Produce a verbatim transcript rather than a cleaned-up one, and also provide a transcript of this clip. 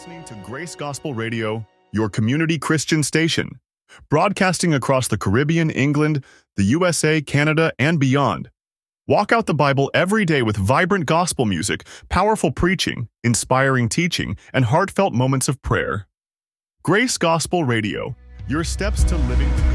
listening to Grace Gospel Radio, your community Christian station, broadcasting across the Caribbean, England, the U S A, Canada, and beyond. Walk out the Bible every day with vibrant gospel music, powerful preaching, inspiring teaching, and heartfelt moments of prayer. Grace Gospel Radio, your steps to living